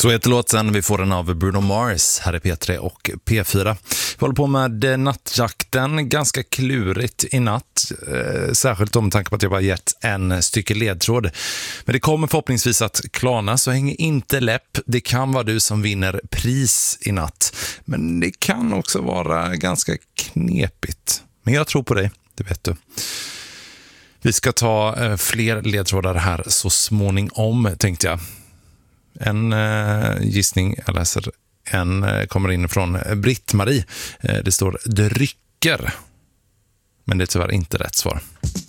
Så heter låten, vi får den av Bruno Mars, här är P3 och P4. Vi håller på med nattjakten, ganska klurigt i natt, särskilt om tanke på att jag bara gett en stycke ledtråd. Men det kommer förhoppningsvis att klarna, så häng inte läpp. Det kan vara du som vinner pris i natt, men det kan också vara ganska knepigt. Men jag tror på dig, det vet du. Vi ska ta fler ledtrådar här så småningom, tänkte jag. En gissning jag läser, en kommer in från Britt-Marie. Det står drycker, men det är tyvärr inte rätt svar.